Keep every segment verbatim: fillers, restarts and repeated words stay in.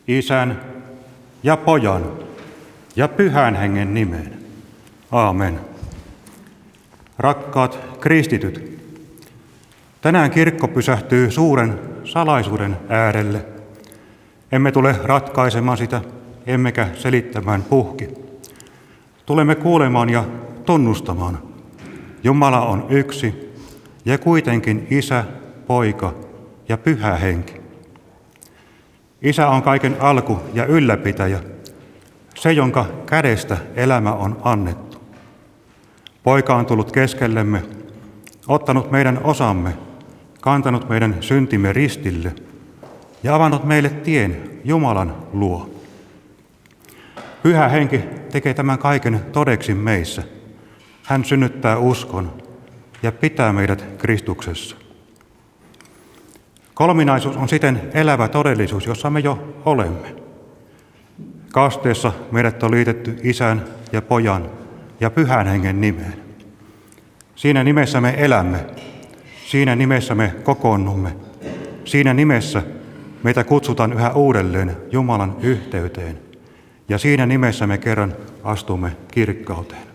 Isän ja Pojan ja Pyhän Hengen nimeen. Aamen. Rakkaat kristityt, tänään kirkko pysähtyy suuren salaisuuden äärelle. Emme tule ratkaisemaan sitä, emmekä selittämään puhki. Tulemme kuulemaan ja tunnustamaan. Jumala on yksi ja kuitenkin Isä, Poika ja Pyhä Henki. Isä on kaiken alku ja ylläpitäjä, se jonka kädestä elämä on annettu. Poika on tullut keskellemme, ottanut meidän osamme, kantanut meidän syntimme ristille ja avannut meille tien Jumalan luo. Pyhä Henki tekee tämän kaiken todeksi meissä. Hän synnyttää uskon ja pitää meidät Kristuksessa. Kolminaisuus on siten elävä todellisuus, jossa me jo olemme. Kasteessa meidät on liitetty Isän ja Pojan ja Pyhän Hengen nimeen. Siinä nimessä me elämme, siinä nimessä me kokoonnumme, siinä nimessä meitä kutsutaan yhä uudelleen Jumalan yhteyteen ja siinä nimessä me kerran astumme kirkkauteen.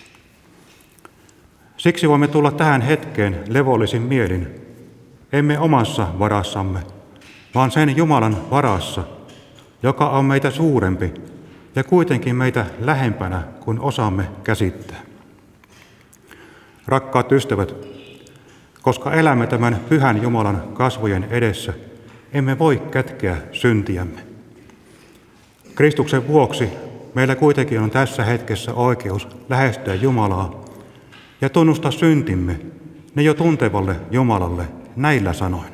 Siksi voimme tulla tähän hetkeen levollisin mielin, emme omassa varassamme, vaan sen Jumalan varassa, joka on meitä suurempi ja kuitenkin meitä lähempänä kuin osaamme käsittää. Rakkaat ystävät, koska elämme tämän pyhän Jumalan kasvojen edessä, emme voi kätkeä syntiämme. Kristuksen vuoksi meillä kuitenkin on tässä hetkessä oikeus lähestyä Jumalaa ja tunnustaa syntimme ne jo tuntevalle Jumalalle näillä sanoin.